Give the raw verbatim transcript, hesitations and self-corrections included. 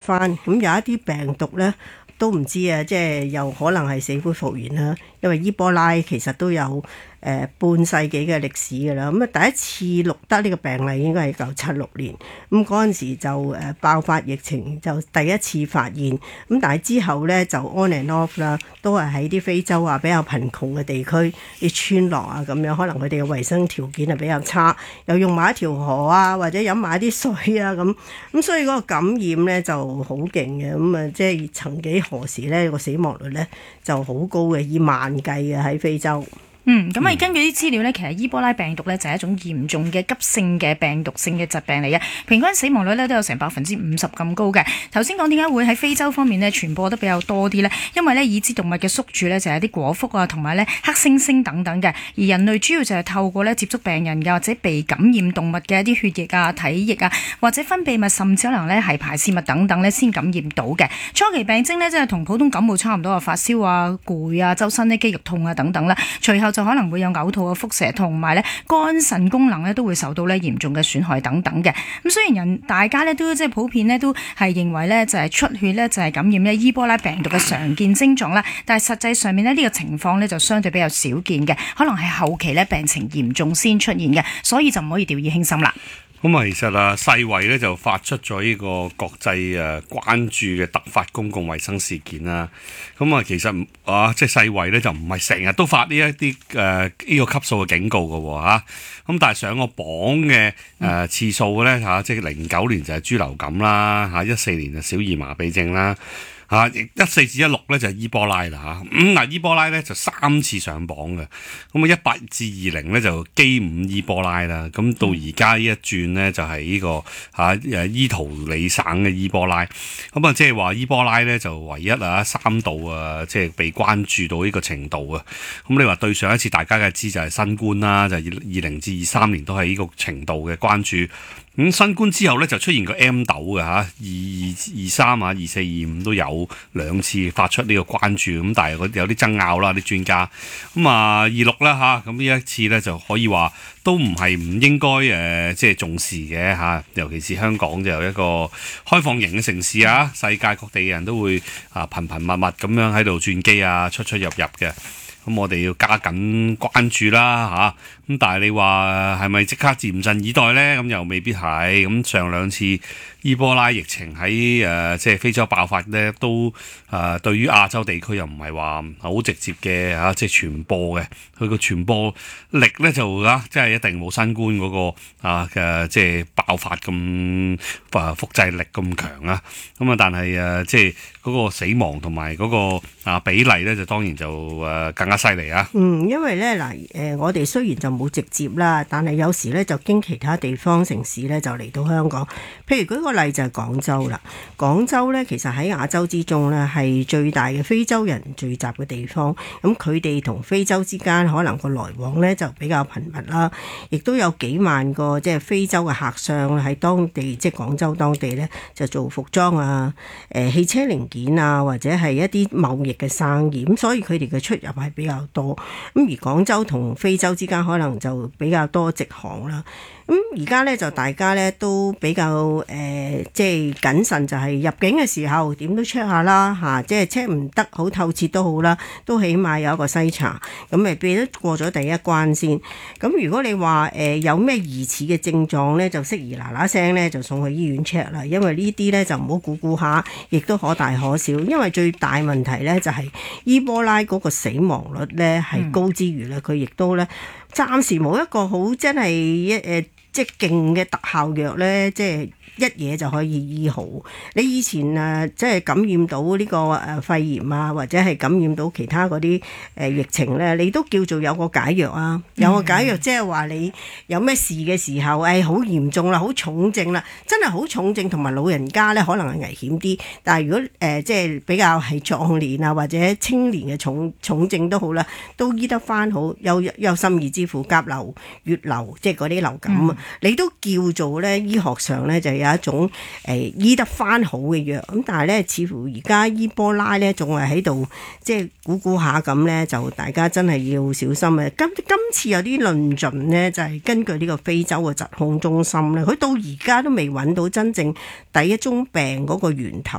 翻，咁有一啲病毒咧都唔知啊，即係又可能係死灰復燃啦。因為伊波拉其實都有誒、呃、半世紀嘅歷史㗎啦，咁啊第一次錄得呢個病例應該係一九七六年，咁嗰陣時就誒、呃、爆發疫情，就第一次發現，咁但係之後咧就 on and off 啦，都係喺啲非洲啊比較貧窮嘅地區啲村落啊咁樣，可能佢哋嘅衞生條件係比較差，又用埋一條河啊或者飲埋一啲水啊咁，咁所以嗰個感染咧就好勁嘅，咁啊即係曾幾何時咧個死亡率咧就好高嘅，以萬計嘅喺非洲。 嗯，咁啊，根據啲資料呢，其實伊波拉病毒呢就係一種嚴重嘅急性嘅病毒性嘅疾病嚟嘅，平均死亡率呢都有成百分之五十咁高嘅。頭先講點解會喺非洲方面呢傳播得比較多啲呢？因為呢已知動物嘅宿主呢就係啲果蝠啊，同埋呢黑猩猩等等嘅，而人類主要就係透過呢接觸病人嘅或者被感染動物嘅一啲血液啊、體液啊，或者分泌物，甚至可能呢係排泄物等等呢先感染到嘅。初期病徵呢，即係同普通感冒差唔多啊，發燒啊、攰啊、周身呢肌肉痛啊等等啦，隨後就可能會有嘔吐啊、腹瀉，同埋咧肝腎功能咧都會受到咧嚴重嘅損害等等嘅。咁雖然人大家咧都即係普遍咧都係認為咧就係出血咧就係感染咧伊波拉病毒嘅常見症狀啦，但係實際上面咧呢個情況咧就相對比較少見嘅，可能係後期咧病情嚴重先出現嘅，所以就唔可以掉以輕心啦。 咁啊，其實啊，世衛咧就發出咗呢個國際誒關注嘅突發公共衛生事件啦。咁啊，其實啊，即係世衛咧就唔係成日都發呢一啲誒呢個級數嘅警告嘅喎嚇。咁但係上個榜嘅誒次數咧嚇，即係零九年就係豬流感啦嚇，一四年就小兒麻痹症啦。嚇，一四至一六咧就係伊波拉啦嚇，咁嗱伊波拉咧就三次上榜嘅，咁啊一八至二零咧就基五伊波拉啦，咁到而家呢一轉咧就係呢個嚇誒伊圖里省嘅伊波拉，咁啊即係話伊波拉咧就唯一啊三度啊即係被關注到呢個程度啊，咁你話對上一次大家嘅知就係新冠啦，就係二零至二三年都係呢個程度嘅關注。咁新冠之後咧就出現個 M 豆嘅嚇，二二二三啊、二四二五都有兩次發出呢個關注，咁但係有啲爭拗啦啲專家，咁啊二六啦嚇，咁呢一次咧就可以話都唔係唔應該誒即係重視嘅嚇，尤其是香港就有一個開放型嘅城市啊，世界各地嘅人都會啊頻頻密密咁樣喺度轉機啊出出入入嘅。咁我哋要加緊關注啦嚇，咁但係你話係咪即刻嚴陣以待呢？咁又未必係。咁上兩次伊波拉疫情喺誒即係非洲爆發呢，都誒對於亞洲地區又唔係話好直接嘅嚇，即係傳播嘅。佢個傳播力呢，就啊，即係一定冇新冠嗰個啊嘅即係爆發咁啊複製力咁強啊。咁啊，但係誒即係嗰個死亡同埋嗰個啊比例呢，就當然就誒更加犀利啊！ 嗯，因為咧嗱，誒、呃、我哋雖然就冇直接啦，但係有時咧就經其他地方城市咧就嚟到香港。譬如舉個例就係廣州啦，廣州咧其實喺亞洲之中咧係最大嘅非洲人聚集嘅地方。咁佢哋同非洲之間可能個來往咧就比較頻密啦，亦都有幾萬個即係非洲嘅客商喺當地，即係廣州當地咧就做服裝啊、誒、呃、汽車零件啊，或者係一啲貿易嘅生意。咁所以佢哋嘅出入係比較多，咁而廣州同非洲之間可能就比較多直航啦。咁而家咧就大家咧都比較誒、呃，即係謹慎，就係入境嘅時候點都 check 下啦嚇、啊，即係 check 唔得好透徹都好啦，都起碼有一個篩查，咁咪變咗過咗第一關先。咁如果你話誒、呃、有咩疑似嘅症狀咧，就適宜嗱嗱聲咧就送去醫院 check 啦，因為呢啲咧就唔好估估下，亦都可大可小。因為最大問題咧就係伊波拉嗰個死亡率咧係高之餘咧，佢亦都咧暫時冇一個好真係一誒。即係勁嘅特效藥咧，即係一嘢就可以醫好。你以前誒即係感染到呢個誒肺炎啊，或者係感染到其他嗰啲誒疫情咧，你都叫做有個解藥啊。有個解藥即係話你有咩事嘅時候，誒好嚴重啦，好重症啦，真係好重症，同埋老人家咧可能係危險啲。但係如果誒、呃、即係比較係壯年啊或者青年嘅重重症都好啦，都醫得翻好。又又甚至乎甲流、乙流，即係嗰啲流感啊。嗯你都叫做咧醫學上咧就有一種誒、呃、醫得翻好嘅藥，咁但係咧似乎而家伊波拉咧仲係喺度即係估估下咁咧，就大家真係要小心啊！今今次有啲論盡咧就係、是、根據呢個非洲嘅疾控中心咧，佢到而家都未揾到真正第一宗病嗰個源頭